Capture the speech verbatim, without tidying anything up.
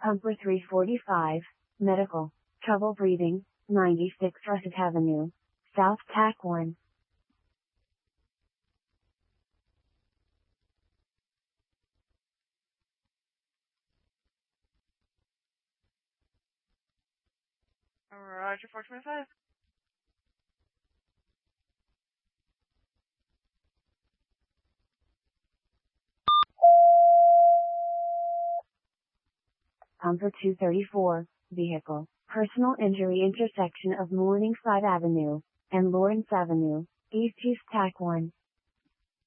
Pumper three forty-five, medical, trouble breathing, ninety-six Russet Avenue, South Tack one. Roger, four twenty-five. Pumper two thirty-four, vehicle, personal injury intersection of Morningside Avenue and Lawrence Avenue, East East Tack one.